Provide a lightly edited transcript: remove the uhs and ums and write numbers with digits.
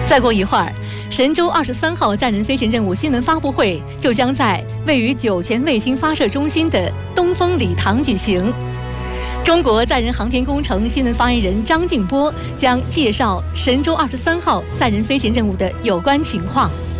再过一会儿，神舟23号载人飞行任务新闻发布会就将在位于酒泉卫星发射中心的东风礼堂举行。中国载人航天工程新闻发言人张静波将介绍神舟23号载人飞行任务的有关情况。